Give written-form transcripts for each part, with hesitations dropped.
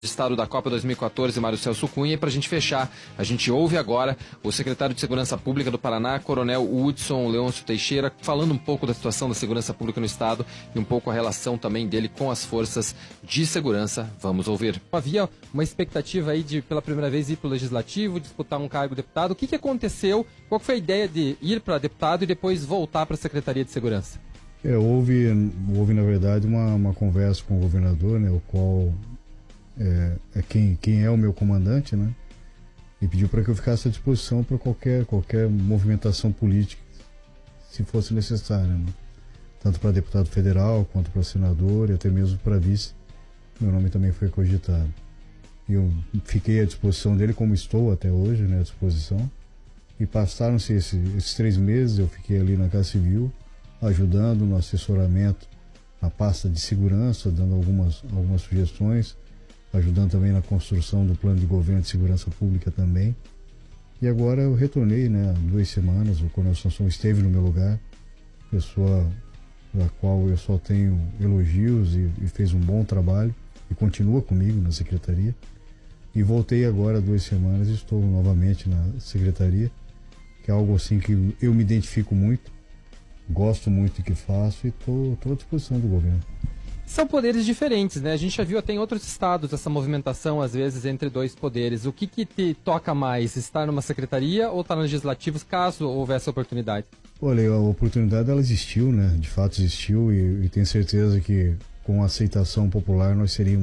Estado da Copa 2014, Mário Celso Cunha, e para a gente fechar, a gente ouve agora o secretário de Segurança Pública do Paraná, Coronel Hudson Leôncio Teixeira, falando um pouco da situação da segurança pública no Estado e um pouco a relação também dele com as forças de segurança. Vamos ouvir. Havia uma expectativa aí de, pela primeira vez, ir para o Legislativo, disputar um cargo de deputado. O que aconteceu? Qual foi a ideia de ir para deputado e depois voltar para a Secretaria de Segurança? Houve, na verdade, uma conversa com o governador, né, o qual quem é o meu comandante, né? E pediu para que eu ficasse à disposição para qualquer movimentação política, se fosse necessária, né? Tanto para deputado federal, quanto para senador e até mesmo para vice. Meu nome também foi cogitado. E eu fiquei à disposição dele, como estou até hoje, né, à disposição. E passaram-se esses 3 meses, eu fiquei ali na Casa Civil, ajudando no assessoramento na pasta de segurança, dando algumas sugestões, ajudando também na construção do plano de governo de segurança pública também. E agora eu retornei, né, há 2 semanas, o Coronel Sansão esteve no meu lugar, pessoa da qual eu só tenho elogios e fez um bom trabalho e continua comigo na secretaria. E voltei agora há 2 semanas e estou novamente na secretaria, que é algo assim que eu me identifico muito, gosto muito do que faço e estou à disposição do governo. São poderes diferentes, né? A gente já viu até em outros estados essa movimentação, às vezes, entre 2 poderes. O que te toca mais? Estar numa secretaria ou estar no legislativo, caso houvesse oportunidade? Olha, a oportunidade ela existiu, né? De fato existiu e tenho certeza que com a aceitação popular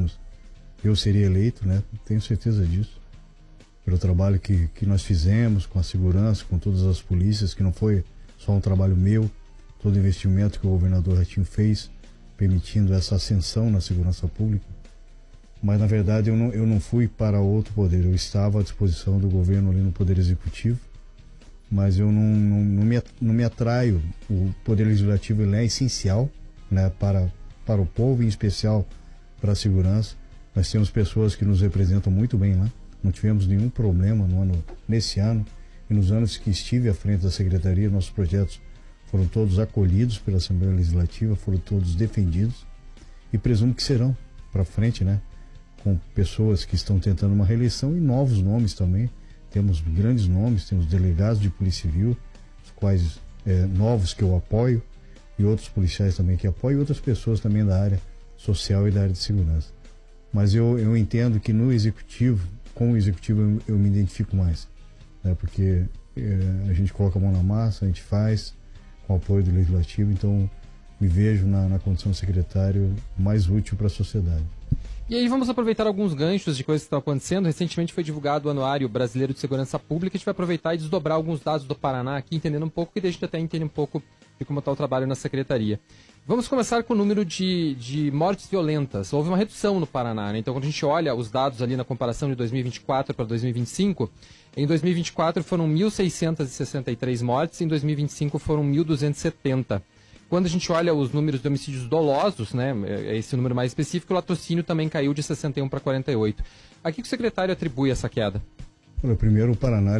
eu seria eleito, né? Tenho certeza disso. Pelo trabalho que nós fizemos com a segurança, com todas as polícias, que não foi só um trabalho meu, todo o investimento que o governador Ratinho fez, permitindo essa ascensão na segurança pública. Mas, na verdade, eu não fui para outro poder. Eu estava à disposição do governo ali no Poder Executivo, mas eu não me atraio. O Poder Legislativo ele é essencial, né, para o povo, em especial para a segurança. Nós temos pessoas que nos representam muito bem lá. Não tivemos nenhum problema nesse ano. E nos anos que estive à frente da Secretaria, nossos projetos foram todos acolhidos pela Assembleia Legislativa, foram todos defendidos e presumo que serão para frente, né? Com pessoas que estão tentando uma reeleição e novos nomes também. Temos grandes nomes, temos delegados de Polícia Civil, os quais novos que eu apoio, e outros policiais também que apoio, e outras pessoas também da área social e da área de segurança. Mas eu entendo que no Executivo, com o Executivo eu me identifico mais, né? Porque a gente coloca a mão na massa, a gente faz com o apoio do Legislativo, então me vejo na condição de secretário mais útil para a sociedade. E aí vamos aproveitar alguns ganchos de coisas que estão acontecendo. Recentemente foi divulgado o Anuário Brasileiro de Segurança Pública. A gente vai aproveitar e desdobrar alguns dados do Paraná aqui, entendendo um pouco, e a gente até entende um pouco de como está o trabalho na secretaria. Vamos começar com o número de mortes violentas. Houve uma redução no Paraná, né? Então quando a gente olha os dados ali na comparação de 2024 para 2025, em 2024 foram 1.663 mortes, em 2025 foram 1.270. Quando a gente olha os números de homicídios dolosos, né, esse número mais específico, o latrocínio também caiu de 61 para 48. A que o secretário atribui essa queda? Primeiro, o Paraná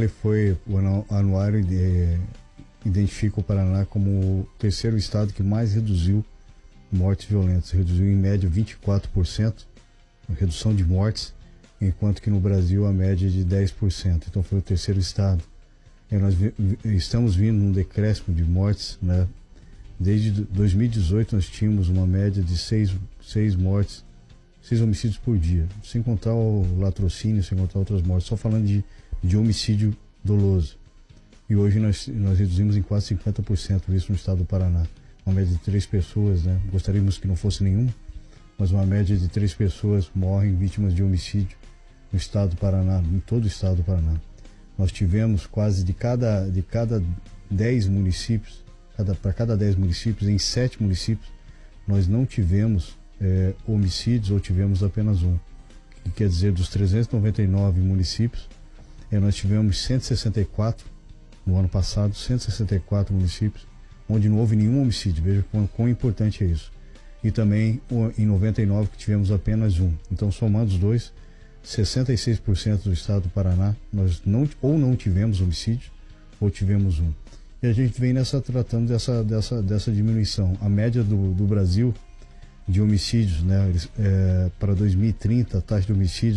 o anuário identifica o Paraná como o 3º estado que mais reduziu mortes violentas. Reduziu em média 24%, a redução de mortes, enquanto que no Brasil a média é de 10%. Então foi o 3º estado. Nós estamos vindo num decréscimo de mortes, né? Desde 2018 nós tínhamos uma média de 6 mortes, 6 homicídios por dia, sem contar o latrocínio, sem contar outras mortes, só falando de homicídio doloso. E hoje nós reduzimos em quase 50% isso no estado do Paraná. Uma média de 3 pessoas, né? Gostaríamos que não fosse nenhuma, mas uma média de 3 pessoas morrem vítimas de homicídio no estado do Paraná, em todo o estado do Paraná. Nós tivemos quase de cada 10 municípios, para cada 10 municípios, em 7 municípios, nós não tivemos homicídios ou tivemos apenas um. Que quer dizer, dos 399 municípios, nós tivemos 164 no ano passado, 164 municípios, onde não houve nenhum homicídio. Veja quão importante é isso. E também em 99 que tivemos apenas um. Então, somando os dois, 66% do estado do Paraná, nós não tivemos homicídio ou tivemos um. E a gente vem tratando dessa diminuição. A média do Brasil de homicídios, né? Para 2030 a taxa de homicídios